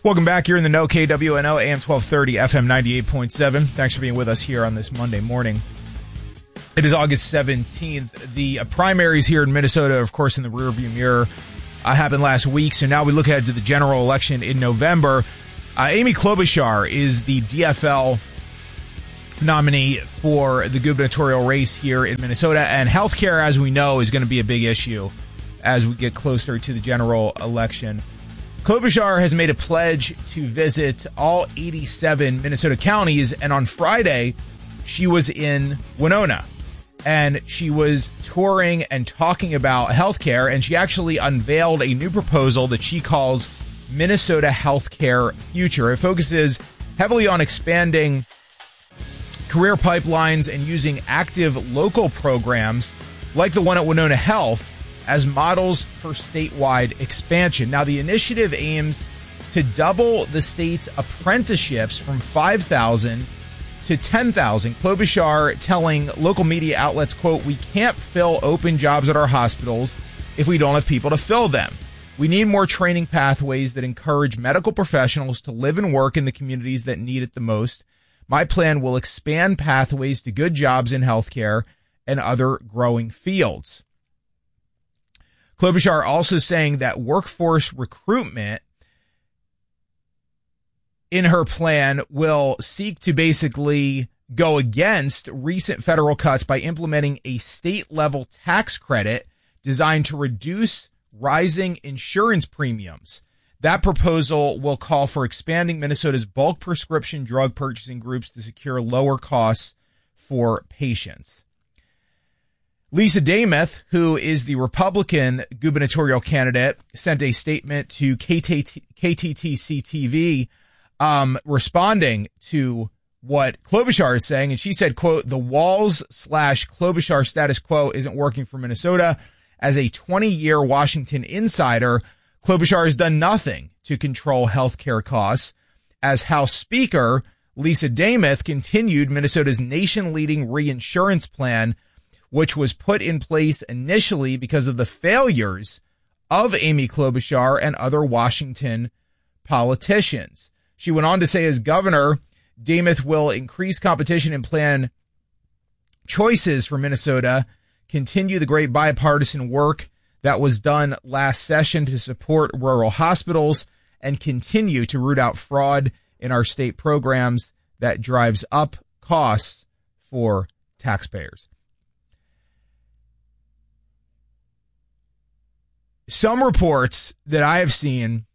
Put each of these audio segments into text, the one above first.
Welcome back. You're in the know, KWNO, AM 1230, FM 98.7. Thanks for being with us here on this Monday morning. It is August 17th. The primaries here in Minnesota, of course, in the rearview mirror, happened last week. So now we look ahead to the general election in November. Amy Klobuchar is the DFL nominee for the gubernatorial race here in Minnesota. And healthcare, as we know, is going to be a big issue as we get closer to the general election. Klobuchar has made a pledge to visit all 87 Minnesota counties, and on Friday, she was in Winona, and she was touring and talking about healthcare, and she actually unveiled a new proposal that she calls Minnesota Healthcare Future. It focuses heavily on expanding career pipelines and using active local programs like the one at Winona Health as models for statewide expansion. Now, the initiative aims to double the state's apprenticeships from 5,000 to 10,000. Klobuchar telling local media outlets, quote, "We can't fill open jobs at our hospitals if we don't have people to fill them. We need more training pathways that encourage medical professionals to live and work in the communities that need it the most. My plan will expand pathways to good jobs in healthcare and other growing fields." Klobuchar also saying that workforce recruitment in her plan will seek to basically go against recent federal cuts by implementing a state-level tax credit designed to reduce rising insurance premiums. That proposal will call for expanding Minnesota's bulk prescription drug purchasing groups to secure lower costs for patients. Lisa Demuth, who is the Republican gubernatorial candidate, sent a statement to KTTC-TV responding to what Klobuchar is saying. And she said, quote, "The Walz/Klobuchar status quo isn't working for Minnesota. As a 20-year Washington insider, Klobuchar has done nothing to control health care costs." As House Speaker, Lisa Demuth continued Minnesota's nation-leading reinsurance plan, which was put in place initially because of the failures of Amy Klobuchar and other Washington politicians. She went on to say, as governor, Demuth will increase competition and plan choices for Minnesota, continue the great bipartisan work that was done last session to support rural hospitals, and continue to root out fraud in our state programs that drives up costs for taxpayers. Some reports that I have seen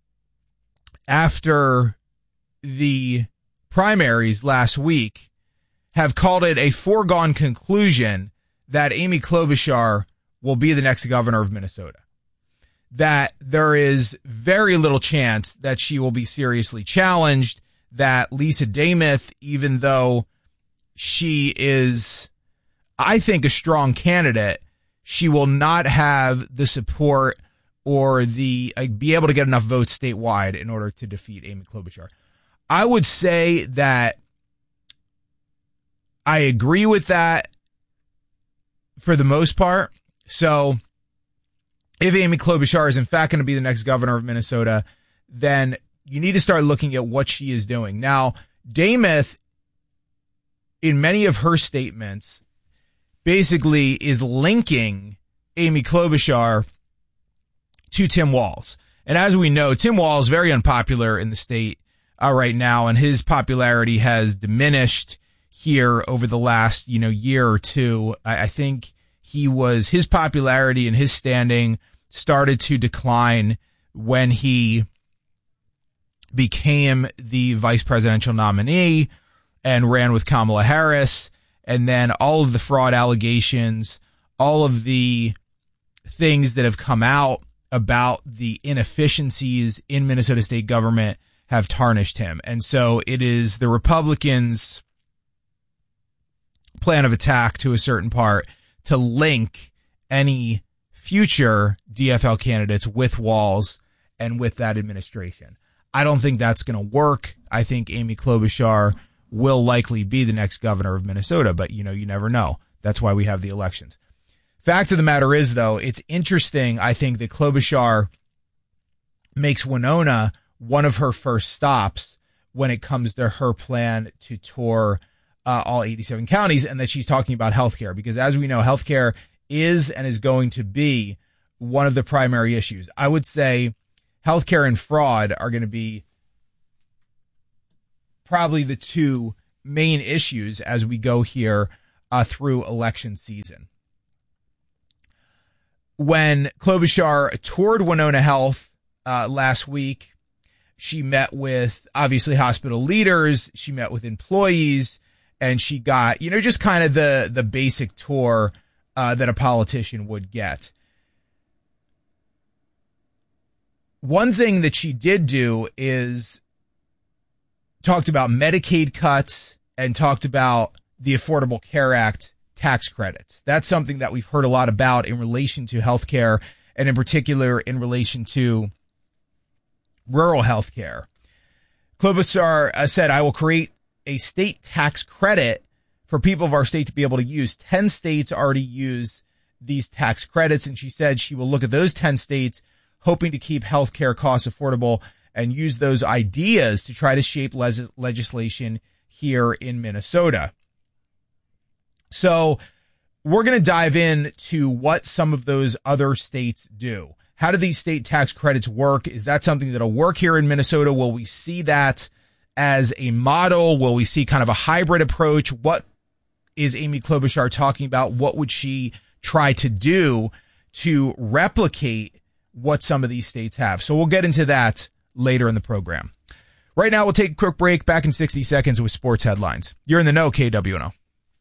after the primaries last week have called it a foregone conclusion that Amy Klobuchar will be the next governor of Minnesota. That there is very little chance that she will be seriously challenged, that Lisa Demuth, even though she is, I think, a strong candidate, she will not have the support or the be able to get enough votes statewide in order to defeat Amy Klobuchar. I would say that I agree with that for the most part. So if Amy Klobuchar is in fact going to be the next governor of Minnesota, then you need to start looking at what she is doing. Now, Demuth, in many of her statements, basically is linking Amy Klobuchar to Tim Walz. And as we know, Tim Walz is very unpopular in the state right now, and his popularity has diminished here over the last, year or two. I think his popularity and his standing started to decline when he became the vice presidential nominee and ran with Kamala Harris. And then all of the fraud allegations, all of the things that have come out about the inefficiencies in Minnesota state government have tarnished him. And so it is the Republicans' plan of attack to a certain part to link any future DFL candidates with Walz and with that administration. I don't think that's going to work. I think Amy Klobuchar will likely be the next governor of Minnesota, but you never know. That's why we have the elections. Fact of the matter is, though, it's interesting, I think, that Klobuchar makes Winona one of her first stops when it comes to her plan to tour all 87 counties, and that she's talking about healthcare, because as we know, healthcare is and is going to be one of the primary issues. I would say healthcare and fraud are going to be probably the two main issues as we go here through election season. When Klobuchar toured Winona Health last week, she met with, obviously, hospital leaders, she met with employees, and she got, just kind of the basic tour that a politician would get. One thing that she did do is talked about Medicaid cuts and talked about the Affordable Care Act tax credits. That's something that we've heard a lot about in relation to healthcare, and in particular in relation to rural healthcare. Klobuchar said, "I will create a state tax credit for people of our state to be able to use." 10 states already use these tax credits, and she said she will look at those 10 states, hoping to keep healthcare costs affordable, and use those ideas to try to shape legislation here in Minnesota. So we're going to dive into what some of those other states do. How do these state tax credits work? Is that something that'll work here in Minnesota? Will we see that as a model? Will we see kind of a hybrid approach? What is Amy Klobuchar talking about? What would she try to do to replicate what some of these states have? So we'll get into that later in the program. Right now, we'll take a quick break. Back in 60 seconds with sports headlines. You're in the know, KWNO.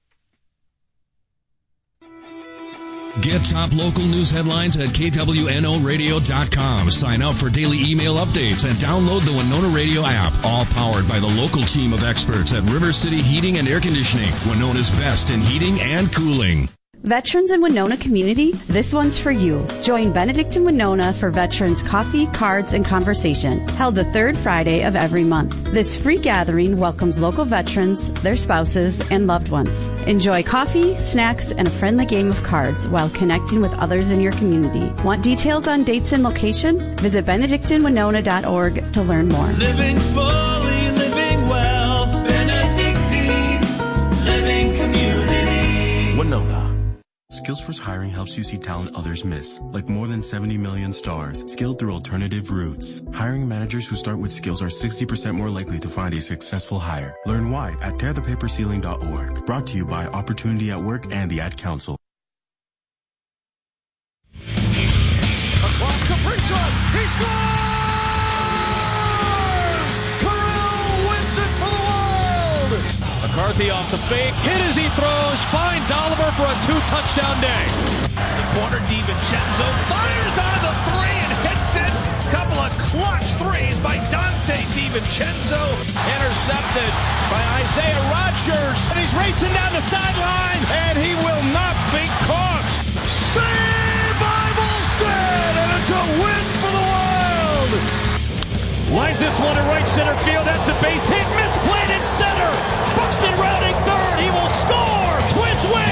Get top local news headlines at KWNOradio.com. Sign up for daily email updates and download the Winona Radio app. All powered by the local team of experts at River City Heating and Air Conditioning, Winona's best in heating and cooling. Veterans in Winona community, this one's for you. Join Benedict in Winona for Veterans Coffee, Cards, and Conversation, held the third Friday of every month. This free gathering welcomes local veterans, their spouses, and loved ones. Enjoy coffee, snacks, and a friendly game of cards while connecting with others in your community. Want details on dates and location? Visit benedictinwinona.org to learn more. Living fully, living well, Benedictine Living Community. Winona. Skillsforce Hiring helps you see talent others miss, like more than 70 million stars, skilled through alternative routes. Hiring managers who start with skills are 60% more likely to find a successful hire. Learn why at tearthepaperceiling.org. Brought to you by Opportunity at Work and the Ad Council. Across Kaprizov, he scores! Kirill wins it for the Wild! McCarthy off the fake, hit as he throws, finds Oliver for a 2-touchdown day. The corner, DiVincenzo fires on the three and hits it. Couple of clutch threes by Dante DiVincenzo. Intercepted by Isaiah Rodgers. And he's racing down the sideline, and he will not be caught. Saved by Volstead, and it's a win for the Wild! Lines this one to right center field. That's a base hit. Misplayed in center. Buxton rounding third. He will score. Twins win.